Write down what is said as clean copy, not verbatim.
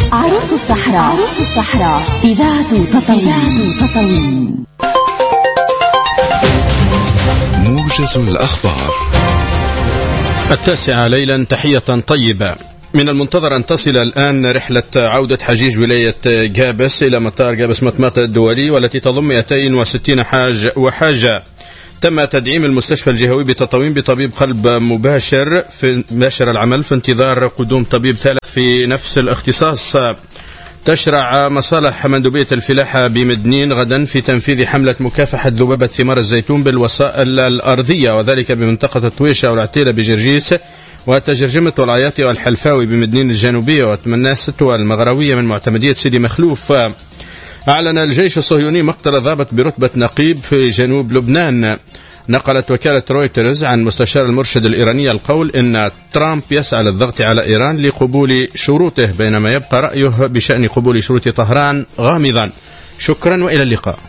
عروس الصحراء إذاعة تطاوين. موجز الأخبار 9 ليلا. تحية طيبة. من المنتظر أن تصل الآن رحلة عودة حجيج ولاية جابس إلى مطار جابس مطماطة الدولي، والتي تضم 260 حاج وحاجة. تم تدعيم المستشفى الجهوي بتطاوين بطبيب قلب مباشر العمل في انتظار قدوم طبيب ثالث في نفس الاختصاص. تشرع مصالح مندوبية الفلاحة بمدنين غدا في تنفيذ حملة مكافحة ذبابة ثمار الزيتون بالوسائل الأرضية، وذلك بمنطقة الطويشة والعتيلة بجرجيس، وتجرجمة والعياطي والحلفاوي بمدنين الجنوبية، وتمناست والمغراوية من معتمدية سيدي مخلوف. أعلن الجيش الصهيوني مقتل ضابط برتبة نقيب في جنوب لبنان. نقلت وكالة رويترز عن مستشار المرشد الإيراني القول إن ترامب يسعى للضغط على إيران لقبول شروطه، بينما يبقى رأيه بشأن قبول شروط طهران غامضا. شكرا وإلى اللقاء.